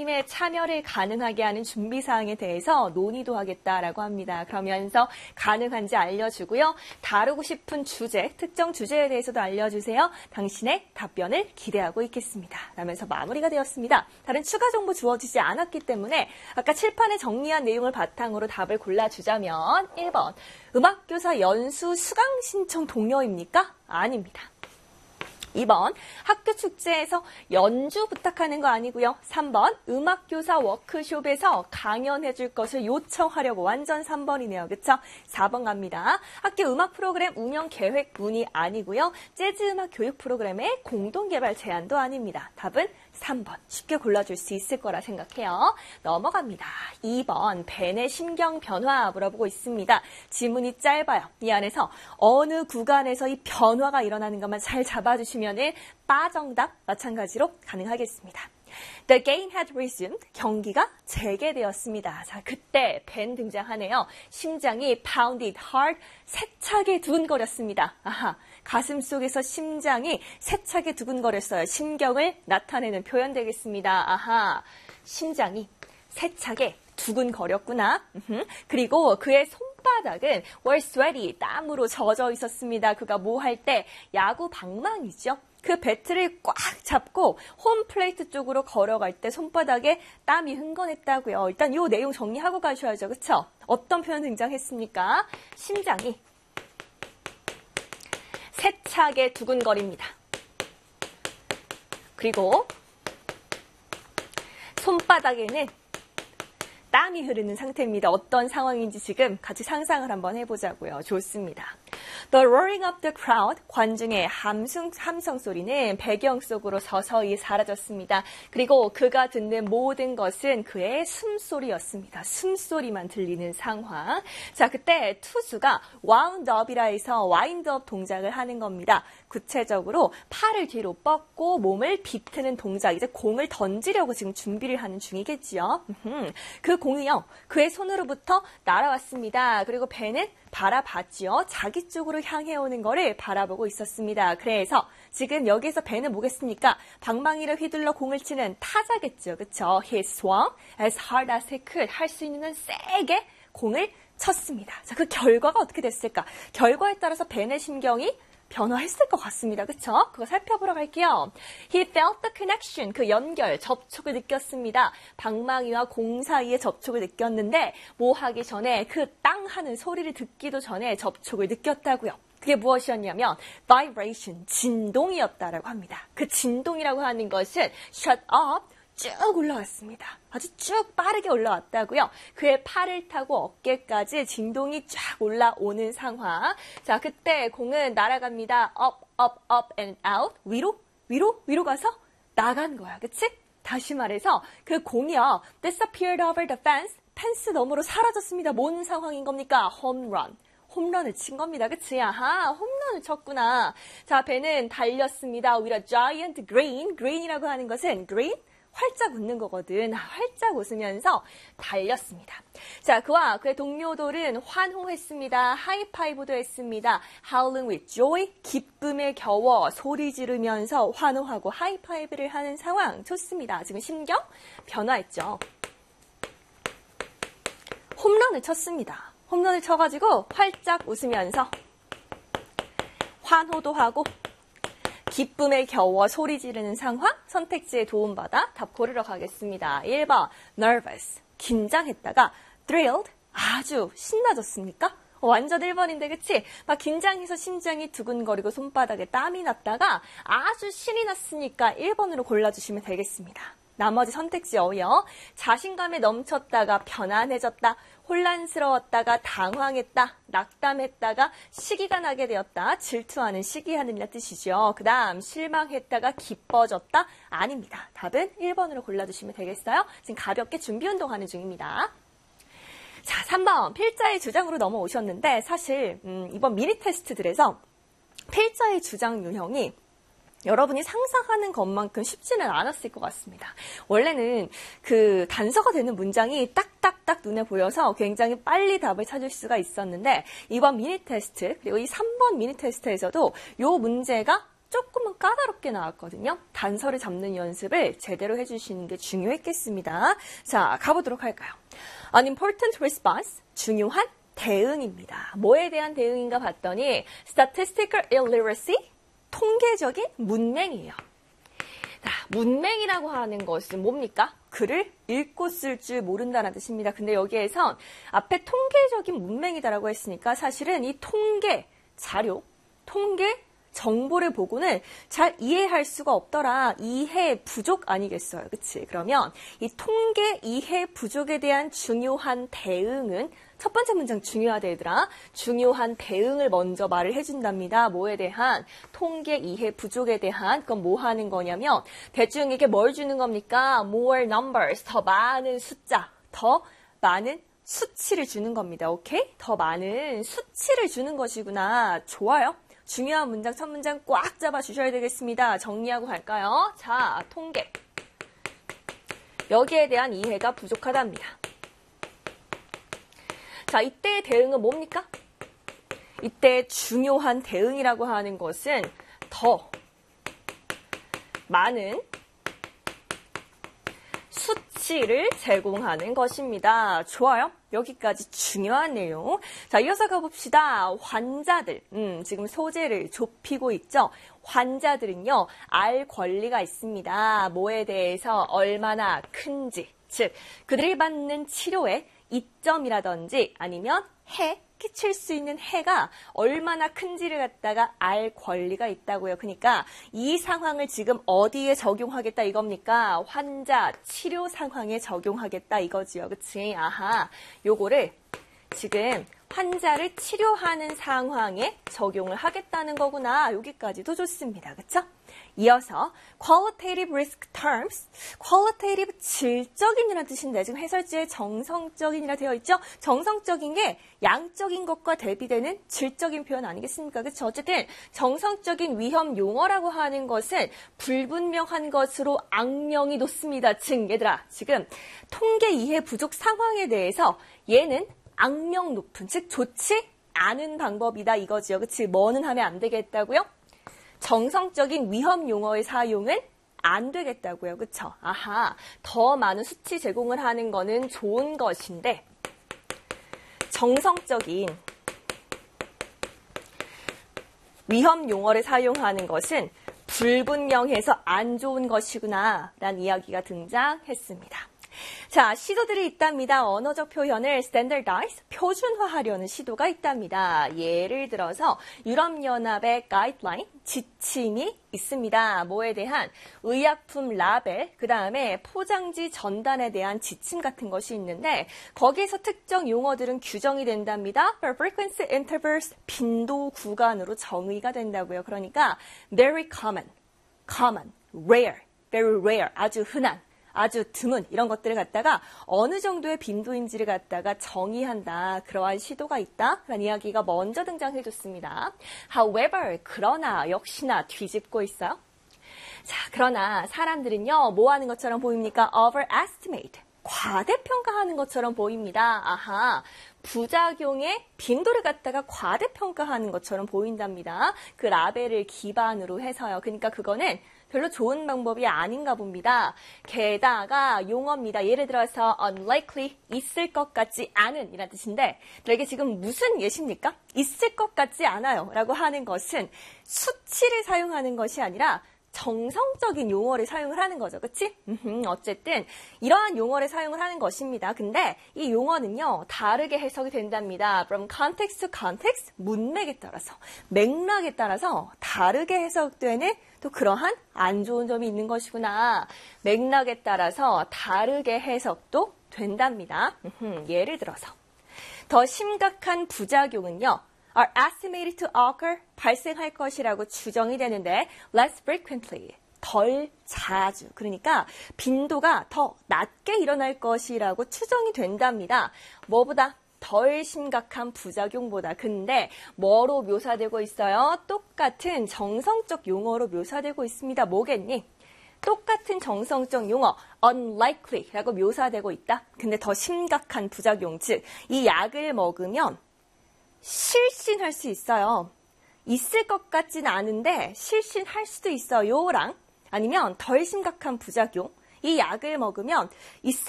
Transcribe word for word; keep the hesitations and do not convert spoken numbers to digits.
선생님의 참여를 가능하게 하는 준비사항에 대해서 논의도 하겠다라고 합니다. 그러면서 가능한지 알려주고요. 다루고 싶은 주제, 특정 주제에 대해서도 알려주세요. 당신의 답변을 기대하고 있겠습니다. 라면서 마무리가 되었습니다. 다른 추가 정보 주어지지 않았기 때문에 아까 칠판에 정리한 내용을 바탕으로 답을 골라주자면 일 번, 음악교사 연수 수강 신청 동료입니까? 아닙니다. 이 번, 학교 축제에서 연주 부탁하는 거 아니고요. 삼 번, 음악교사 워크숍에서 강연해 줄 것을 요청하려고 완전 삼 번이네요. 그쵸? 사 번 갑니다. 학교 음악 프로그램 운영 계획 문의 아니고요. 재즈 음악 교육 프로그램의 공동개발 제안도 아닙니다. 답은 삼 번. 쉽게 골라줄 수 있을 거라 생각해요. 넘어갑니다. 이 번, 벤의 심경 변화 물어보고 있습니다. 지문이 짧아요. 이 안에서 어느 구간에서 이 변화가 일어나는 것만 잘 잡아주시면 빠정답 마찬가지로 가능하겠습니다. The game had resumed. 경기가 재개되었습니다. 자, 그때 벤 등장하네요. 심장이 pounded hard. 세차게 두근거렸습니다. 아하, 가슴 속에서 심장이 세차게 두근거렸어요. 심경을 나타내는 표현 되겠습니다. 아하, 심장이 세차게 두근거렸구나. 그리고 그의 손바닥은 were sweaty, 땀으로 젖어 있었습니다. 그가 뭐 할 때? 야구 방망이죠. 그 배트를 꽉 잡고 홈플레이트 쪽으로 걸어갈 때 손바닥에 땀이 흥건했다고요. 일단 이 내용 정리하고 가셔야죠. 그쵸? 어떤 표현 등장했습니까? 심장이 세차게 두근거립니다. 그리고 손바닥에는 땀이 흐르는 상태입니다. 어떤 상황인지 지금 같이 상상을 한번 해보자고요. 좋습니다. The roaring of the crowd, 관중의 함성, 함성 소리는 배경 속으로 서서히 사라졌습니다. 그리고 그가 듣는 모든 것은 그의 숨소리였습니다. 숨소리만 들리는 상황. 자, 그때 투수가 wound up이라 해서 wind up 동작을 하는 겁니다. 구체적으로 팔을 뒤로 뻗고 몸을 비트는 동작, 이제 공을 던지려고 지금 준비를 하는 중이겠지요. 그 공이요, 그의 손으로부터 날아왔습니다. 그리고 벤은 바라봤지요. 자기 쪽으로 향해 오는 거를 바라보고 있었습니다. 그래서 지금 여기서 벤은 뭐겠습니까? 방망이를 휘둘러 공을 치는 타자겠죠. 그쵸? He swung as hard as he could. 할 수 있는 한 세게 공을 쳤습니다. 자, 그 결과가 어떻게 됐을까? 결과에 따라서 벤의 심경이 변화했을 것 같습니다. 그쵸? 그거 살펴보러 갈게요. He felt the connection. 그 연결, 접촉을 느꼈습니다. 방망이와 공 사이의 접촉을 느꼈는데 뭐 하기 전에 그 땅 하는 소리를 듣기도 전에 접촉을 느꼈다고요. 그게 무엇이었냐면 vibration, 진동이었다라고 합니다. 그 진동이라고 하는 것은 shut up, 쭉 올라왔습니다. 아주 쭉 빠르게 올라왔다고요. 그의 팔을 타고 어깨까지 진동이 쫙 올라오는 상황. 자, 그때 공은 날아갑니다. up, up, up and out. 위로, 위로, 위로 가서 나간 거야. 그치? 다시 말해서 그 공이요, disappeared over the fence. 펜스 너머로 사라졌습니다. 뭔 상황인 겁니까? 홈런. 홈런을 친 겁니다. 그치? 아하, 홈런을 쳤구나. 자, 벤은 달렸습니다. with a giant grin. grin이라고 하는 것은 green? 활짝 웃는 거거든. 활짝 웃으면서 달렸습니다. 자, 그와 그의 동료들은 환호했습니다. 하이파이브도 했습니다. Howling with joy, 기쁨에 겨워 소리 지르면서 환호하고 하이파이브를 하는 상황. 좋습니다. 지금 심경 변화했죠. 홈런을 쳤습니다. 홈런을 쳐가지고 활짝 웃으면서 환호도 하고 기쁨에 겨워 소리 지르는 상황. 선택지에 도움받아 답 고르러 가겠습니다. 일 번 nervous, 긴장했다가 thrilled, 아주 신나졌습니까? 완전 일 번인데 그치? 막 긴장해서 심장이 두근거리고 손바닥에 땀이 났다가 아주 신이 났으니까 일 번으로 골라주시면 되겠습니다. 나머지 선택지 어요. 자신감에 넘쳤다가 편안해졌다, 혼란스러웠다가 당황했다, 낙담했다가 시기가 나게 되었다, 질투하는 시기하는 뜻이죠. 그 다음 실망했다가 기뻐졌다, 아닙니다. 답은 일 번으로 골라주시면 되겠어요. 지금 가볍게 준비 운동하는 중입니다. 자, 삼 번 필자의 주장으로 넘어오셨는데 사실 음, 이번 미니 테스트들에서 필자의 주장 유형이 여러분이 상상하는 것만큼 쉽지는 않았을 것 같습니다. 원래는 그 단서가 되는 문장이 딱딱딱 눈에 보여서 굉장히 빨리 답을 찾을 수가 있었는데 이번 미니 테스트 그리고 이 삼 번 미니 테스트에서도 이 문제가 조금은 까다롭게 나왔거든요. 단서를 잡는 연습을 제대로 해주시는 게 중요했겠습니다. 자, 가보도록 할까요? An important response, 중요한 대응입니다. 뭐에 대한 대응인가 봤더니 statistical illiteracy, 통계적인 문맹이에요. 자, 문맹이라고 하는 것은 뭡니까? 글을 읽고 쓸 줄 모른다는 뜻입니다. 근데 여기에선 앞에 통계적인 문맹이다라고 했으니까 사실은 이 통계 자료, 통계 정보를 보고는 잘 이해할 수가 없더라. 이해 부족 아니겠어요? 그치? 그러면 이 통계 이해 부족에 대한 중요한 대응은 첫 번째 문장 중요하다 얘들아. 중요한 대응을 먼저 말을 해준답니다. 뭐에 대한? 통계 이해 부족에 대한. 그건 뭐 하는 거냐면 대충 이게 뭘 주는 겁니까? More numbers. 더 많은 숫자. 더 많은 수치를 주는 겁니다. 오케이? 더 많은 수치를 주는 것이구나. 좋아요. 중요한 문장, 첫 문장 꽉 잡아주셔야 되겠습니다. 정리하고 갈까요? 자, 통계. 여기에 대한 이해가 부족하답니다. 자, 이때의 대응은 뭡니까? 이때 중요한 대응이라고 하는 것은 더 많은 수치를 제공하는 것입니다. 좋아요. 여기까지 중요한 내용. 자, 이어서 가봅시다. 환자들. 음, 지금 소재를 좁히고 있죠. 환자들은요, 알 권리가 있습니다. 뭐에 대해서 얼마나 큰지. 즉, 그들이 받는 치료에 이점이라든지 아니면 해, 끼칠 수 있는 해가 얼마나 큰지를 갖다가 알 권리가 있다고요. 그러니까 이 상황을 지금 어디에 적용하겠다 이겁니까? 환자 치료 상황에 적용하겠다 이거지요. 그치? 아하, 요거를 지금 환자를 치료하는 상황에 적용을 하겠다는 거구나. 여기까지도 좋습니다. 그쵸? 이어서 qualitative risk terms, qualitative 질적인이라는 뜻인데 지금 해설지에 정성적인이라 되어 있죠? 정성적인 게 양적인 것과 대비되는 질적인 표현 아니겠습니까? 그렇죠? 어쨌든 정성적인 위험 용어라고 하는 것은 불분명한 것으로 악명이 돋습니다. 즉 얘들아 지금 통계 이해 부족 상황에 대해서 얘는 악명 높은, 즉 좋지 않은 방법이다 이거지요. 그치? 뭐는 하면 안 되겠다고요? 정성적인 위험 용어의 사용은 안 되겠다고요. 그쵸? 아하, 더 많은 수치 제공을 하는 거는 좋은 것인데 정성적인 위험 용어를 사용하는 것은 불분명해서 안 좋은 것이구나 라는 이야기가 등장했습니다. 자, 시도들이 있답니다. 언어적 표현을 standardize, 표준화하려는 시도가 있답니다. 예를 들어서 유럽연합의 가이드라인, 지침이 있습니다. 뭐에 대한? 의약품 라벨, 그 다음에 포장지 전단에 대한 지침 같은 것이 있는데 거기에서 특정 용어들은 규정이 된답니다. For frequency intervals, 빈도 구간으로 정의가 된다고요. 그러니까 very common, common, rare, very rare, 아주 흔한, 아주 드문 이런 것들을 갖다가 어느 정도의 빈도인지를 갖다가 정의한다. 그러한 시도가 있다. 라는 이야기가 먼저 등장해줬습니다. However, 그러나 역시나 뒤집고 있어요. 자, 그러나 사람들은요. 뭐 하는 것처럼 보입니까? Overestimate. 과대평가하는 것처럼 보입니다. 아하, 부작용의 빈도를 갖다가 과대평가하는 것처럼 보인답니다. 그 라벨을 기반으로 해서요. 그러니까 그거는 별로 좋은 방법이 아닌가 봅니다. 게다가 용어입니다. 예를 들어서 unlikely, 있을 것 같지 않은 이란 뜻인데 이게 지금 무슨 예시입니까? 있을 것 같지 않아요 라고 하는 것은 수치를 사용하는 것이 아니라 정성적인 용어를 사용을 하는 거죠. 그치? 음흠, 어쨌든 이러한 용어를 사용을 하는 것입니다. 근데 이 용어는요. 다르게 해석이 된답니다. From context to context, 문맥에 따라서, 맥락에 따라서 다르게 해석되는 또 그러한 안 좋은 점이 있는 것이구나. 맥락에 따라서 다르게 해석도 된답니다. 음흠, 예를 들어서 더 심각한 부작용은요. are estimated to occur, 발생할 것이라고 추정이 되는데 less frequently, 덜 자주. 그러니까 빈도가 더 낮게 일어날 것이라고 추정이 된답니다. 뭐보다? 덜 심각한 부작용보다. 근데 뭐로 묘사되고 있어요? 똑같은 정성적 용어로 묘사되고 있습니다. 뭐겠니? 똑같은 정성적 용어 unlikely라고 묘사되고 있다. 근데 더 심각한 부작용, 즉 이 약을 먹으면 실신할 수 있어요. 있을 것 같진 않은데 실신할 수도 있어요랑 아니면 덜 심각한 부작용, 이 약을 먹으면 있을